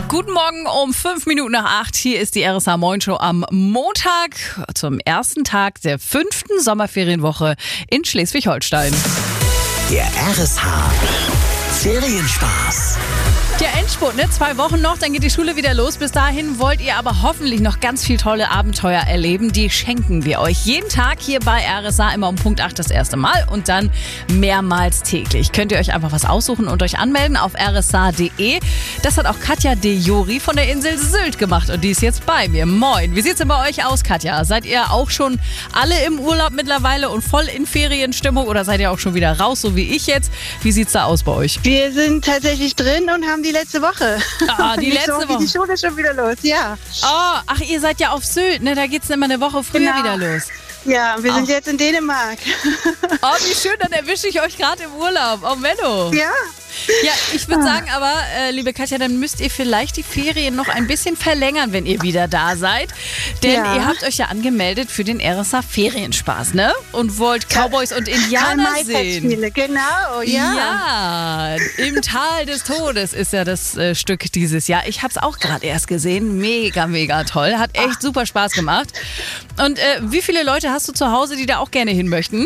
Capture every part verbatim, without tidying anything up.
Guten Morgen um fünf Minuten nach acht. Hier ist die R S H Moin Show am Montag zum ersten Tag der fünften Sommerferienwoche in Schleswig-Holstein. Der R S H Ferienspaß. Der Endspurt, ne? Zwei Wochen noch, dann geht die Schule wieder los. Bis dahin wollt ihr aber hoffentlich noch ganz viel tolle Abenteuer erleben. Die schenken wir euch jeden Tag hier bei R S H, immer um Punkt acht das erste Mal und dann mehrmals täglich. Könnt ihr euch einfach was aussuchen und euch anmelden auf r s h punkt d e. Das hat auch Katja de Jori von der Insel Sylt gemacht und die ist jetzt bei mir. Moin, wie sieht's denn bei euch aus, Katja? Seid ihr auch schon alle im Urlaub mittlerweile und voll in Ferienstimmung oder seid ihr auch schon wieder raus, so wie ich jetzt? Wie sieht's da aus bei euch? Wir sind tatsächlich drin und haben die letzte Woche. Ah, die letzte Woche. Geht die Schule schon wieder los, ja. Oh, ach, ihr seid ja auf Sylt, ne? Da geht's immer eine Woche früher Genau. wieder los. Ja, wir Oh. sind jetzt in Dänemark. Oh, wie schön, dann erwische ich euch gerade im Urlaub. Oh, Menno. Ja. Ja, ich würde sagen aber, äh, liebe Katja, dann müsst ihr vielleicht die Ferien noch ein bisschen verlängern, wenn ihr wieder da seid. Denn Ja. ihr habt euch ja angemeldet für den R S H Ferienspaß, ne? Und wollt Cowboys und Indianer sehen. Karl-May-Festspiele, genau, ja. Ja, im Tal des Todes ist ja das äh, Stück dieses Jahr. Ich habe es auch gerade erst gesehen. Mega, mega toll. Hat echt super Spaß gemacht. Und äh, wie viele Leute hast du zu Hause, die da auch gerne hin möchten?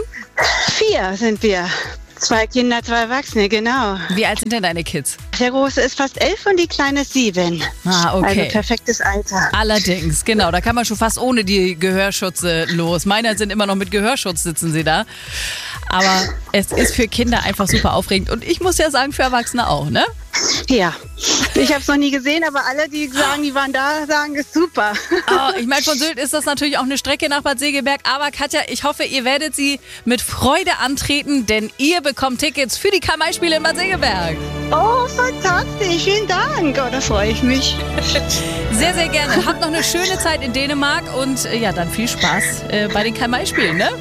Vier sind wir. Zwei Kinder, zwei Erwachsene, genau. Wie alt sind denn deine Kids? Der Große ist fast elf und die Kleine ist sieben. Ah, okay. Also perfektes Alter. Allerdings, genau. Da kann man schon fast ohne die Gehörschutze los. Meine sind immer noch mit Gehörschutz, sitzen sie da. Aber es ist für Kinder einfach super aufregend. Und ich muss ja sagen, für Erwachsene auch, ne? Ja, ich habe es noch nie gesehen, aber alle, die sagen, die waren da, sagen, ist super. Oh, ich meine, von Sylt ist das natürlich auch eine Strecke nach Bad Segeberg. Aber Katja, ich hoffe, ihr werdet sie mit Freude antreten, denn ihr bekommt Tickets für die Kamai-Spiele in Bad Segeberg. Oh, fantastisch, vielen Dank. Oh, da freue ich mich. Sehr, sehr gerne. Habt noch eine schöne Zeit in Dänemark und äh, ja, dann viel Spaß äh, bei den Kamai-Spielen, ne?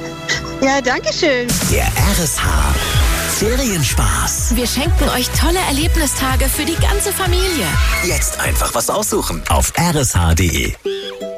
Ja, danke schön. Der R S H Ferienspaß. Wir schenken euch tolle Erlebnistage für die ganze Familie. Jetzt einfach was aussuchen auf r s h punkt d e.